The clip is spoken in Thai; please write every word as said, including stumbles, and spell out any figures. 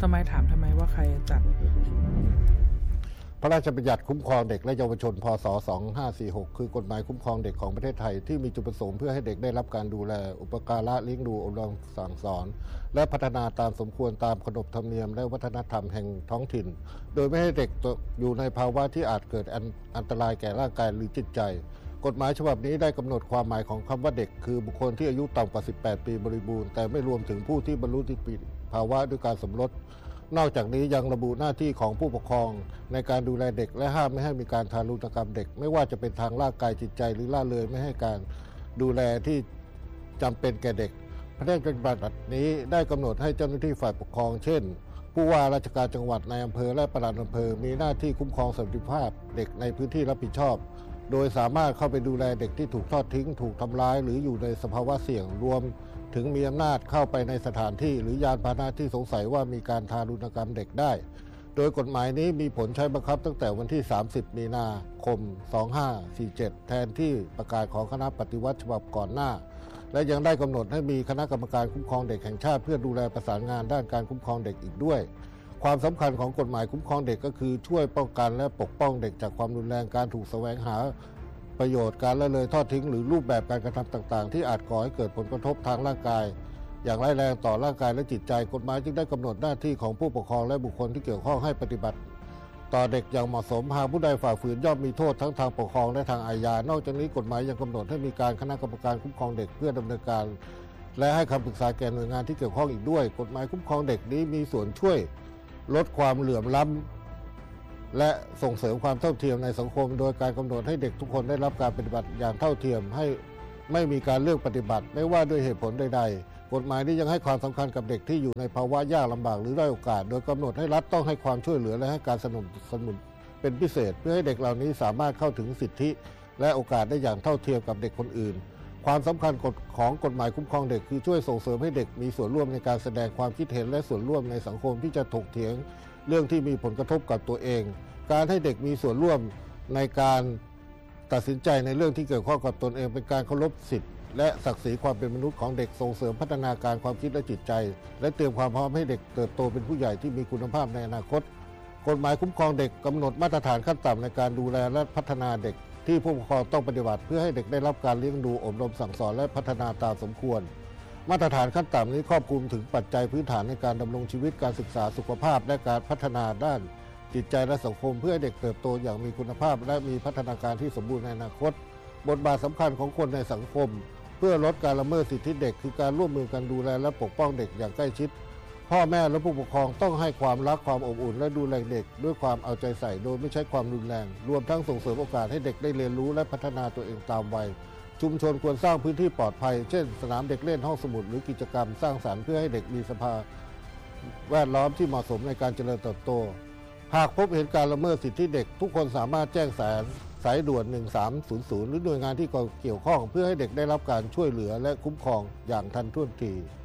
ทำไมถามทำไมว่าใครจัดพระราชบัญญัติคุ้มครองเด็กและเยาวชนพ.ศ. สองพันห้าร้อยสี่สิบหกคือกฎหมายคุ้มครองเด็กของประเทศไทยที่มีจุดประสงค์เพื่อให้เด็กได้รับการดูแลอุปการะเลี้ยงดูอบรมสั่งสอนและพัฒนาตามสมควรตามขนบธรรมเนียมและวัฒนธรรมแห่งท้องถิ่นโดยไม่ให้เด็กอยู่ในภาวะที่อาจเกิดอันตรายแก่ร่างกายหรือจิตใจกฎหมายฉบับนี้ได้กำหนดความหมายของคำว่าเด็กคือบุคคลที่อายุต่ำกว่าสิบแปดปีบริบูรณ์แต่ไม่รวมถึงผู้ที่บรรลุนิติภาวะด้วยการสมรสนอกจากนี้ยังระบุหน้าที่ของผู้ปกครองในการดูแลเด็กและห้ามไม่ให้มีการทารุณกรรมเด็กไม่ว่าจะเป็นทางร่างกายจิตใจหรือละเลยไม่ให้การดูแลที่จำเป็นแก่เด็กพระราชบัญญัตินี้ได้กำหนดให้เจ้าหน้าที่ฝ่ายปกครองเช่นผู้ว่าราชการจังหวัดในอำเภอและปลัดอำเภอมีหน้าที่คุ้มครองสวัสดิภาพเด็กในพื้นที่รับผิดชอบโดยสามารถเข้าไปดูแลเด็กที่ถูกทอดทิ้งถูกทำร้ายหรืออยู่ในสภาวะเสี่ยงรวมถึงมีอำนาจเข้าไปในสถานที่หรือยานพาหนะที่สงสัยว่ามีการทารุณกรรมเด็กได้โดยกฎหมายนี้มีผลใช้บังคับตั้งแต่วันที่สามสิบมีนาคมสองพันห้าร้อยสี่สิบเจ็ดแทนที่ประกาศของคณะปฏิวัติฉบับก่อนหน้าและยังได้กำหนดให้มีคณะกรรมการคุ้มครองเด็กแห่งชาติเพื่อดูแลประสานงานด้านการคุ้มครองเด็กอีกด้วยความสำคัญของกฎหมายคุ้มครองเด็กก็คือช่วยป้องกันและปกป้องเด็กจากความรุนแรงการถูกแสวงหาประโยชน์การละเลยทอดทิ้งหรือรูปแบบการกระทำต่างๆที่อาจก่อให้เกิดผลกระทบทางร่างกายอย่างร้ายแรงต่อร่างกายและจิตใจกฎหมายจึงได้กำหนดหน้าที่ของผู้ปกครองและบุคคลที่เกี่ยวข้องให้ปฏิบัติต่อเด็กอย่างเหมาะสมหากผู้ใดฝ่าฝืนย่อมมีโทษทั้งทางปกครองและทางอาญานอกจากนี้กฎหมายยังกำหนดให้มีการคณะกรรมการคุ้มครองเด็กเพื่อดำเนินการและให้คำปรึกษาแก่หน่วยงานที่เกี่ยวข้องอีกด้วยกฎหมายคุ้มครองเด็กนี้มีส่วนช่วยลดความเหลื่อมล้ำและส่งเสริมความเท่าเทียมในสังคมโดยการกำหนดให้เด็กทุกคนได้รับการปฏิบัติอย่างเท่าเทียมให้ไม่มีการเลือกปฏิบัติไม่ว่าด้วยเหตุผลใดๆกฎหมายนี้ยังให้ความสำคัญกับเด็กที่อยู่ในภาวะยากลำบากหรือด้อยโอกาสโดยกำหนดให้รัฐต้องให้ความช่วยเหลือและให้การสนับสนุนเป็นพิเศษเพื่อให้เด็กเหล่านี้สามารถเข้าถึงสิทธิและโอกาสได้อย่างเท่าเทียมกับเด็กคนอื่นความสำคัญของกฎหมายคุ้มครองเด็กคือช่วยส่งเสริมให้เด็กมีส่วนร่วมในการแสดงความคิดเห็นและส่วนร่วมในสังคมที่จะถกเถียงเรื่องที่มีผลกระทบกับตัวเองการให้เด็กมีส่วนร่วมในการตัดสินใจในเรื่องที่เกี่ยวข้องกับตนเองเป็นการเคารพสิทธิและศักดิ์ศรีความเป็นมนุษย์ของเด็กส่งเสริมพัฒนาการความคิดและจิตใจและเตรียมความพร้อมให้เด็กเติบโตเป็นผู้ใหญ่ที่มีคุณภาพในอนาคตกฎหมายคุ้มครองเด็กกำหนดมาตรฐานขั้นต่ำในการดูแลและพัฒนาเด็กที่ผู้ปกครองต้องปฏิบัติเพื่อให้เด็กได้รับการเลี้ยงดูอบรมสั่งสอนและพัฒนาตามสมควรมาตรฐานขั้นต่ำนี้ครอบคลุมถึงปัจจัยพื้นฐานในการดำรงชีวิตการศึกษาสุขภาพและการพัฒนาด้านจิตใจและสังคมเพื่อให้เด็กเติบโตอย่างมีคุณภาพและมีพัฒนาการที่สมบูรณ์ในอนาคตบทบาทสำคัญของคนในสังคมเพื่อลดการละเมิดสิทธิเด็กคือการร่วมมือกันดูแลและปกป้องเด็กอย่างใกล้ชิดพ่อแม่และผู้ปกครองต้องให้ความรักความอบอุ่นและดูแลเด็กด้วยความเอาใจใส่โดยไม่ใช้ความรุนแรงรวมทั้งส่งเสริมโอกาสให้เด็กได้เรียนรู้และพัฒนาตัวเองตามวัยชุมชนควรสร้างพื้นที่ปลอดภัยเช่นสนามเด็กเล่นห้องสมุดหรือกิจกรรมสร้างสรรค์เพื่อให้เด็กมีสภาพแวดล้อมที่เหมาะสมในการเจริญเติบโตหากพบเห็นการละเมิดสิทธิเด็กทุกคนสามารถแจ้งสายสายด่วนหนึ่งสามศูนย์ศูนย์หรือหน่วยงานที่เกี่ยวข้องเพื่อให้เด็กได้รับการช่วยเหลือและคุ้มครองอย่างทันท่วงที